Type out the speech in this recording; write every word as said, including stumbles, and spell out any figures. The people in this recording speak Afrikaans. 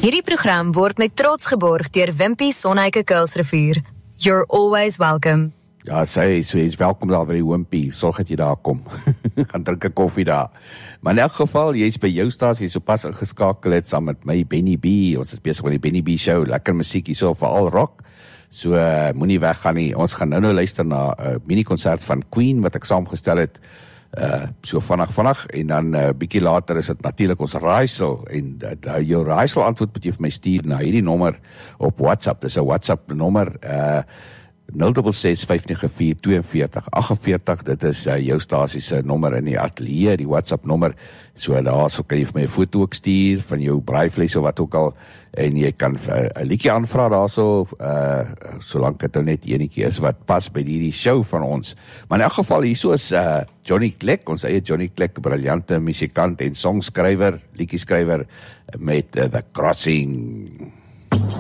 Hierdie program word met trots geborg deur Wimpy Sonhuike Kuilsrivier. You're always welcome. Ja, sê, so is welkom daar by die Wimpy, sorg dat jy daar kom. Gaan drink 'n koffie daar. Maar in elk geval, jy is by jou stasie, jy so pas ingeskakel het saam met my Benny B. Ons is besig met die Benny B show, lekker musiek hier so, veral rock. So uh, moenie weggaan nie. Ons gaan nou nou luister na 'n uh, mini-konsert van Queen wat ek saamgestel het. Uh, so vannig vannig en dan 'n uh, bietjie later is dit natuurlik ons raaisel en uh, jou raaisel antwoord moet jy vir my stuur na hierdie nommer op WhatsApp. Dis 'n WhatsApp nommer uh nul ses ses vyf nege vier twee vier agt vier. Dit is uh, jou stasie se nommer in die ateljee, die WhatsApp nommer. So daar so kan jy vir my 'n foto ook stuur van jou braaivleis of wat ook al en jy kan 'n uh, liedjie aanvra daarso uh solank dit nou net enetjie is wat pas by hierdie show van ons. Maar in elk geval hierso is uh Johnny Clegg, ons eie Johnny Clegg, briljante musikant en songskrywer, liedjieskrywer met uh, The Crossing.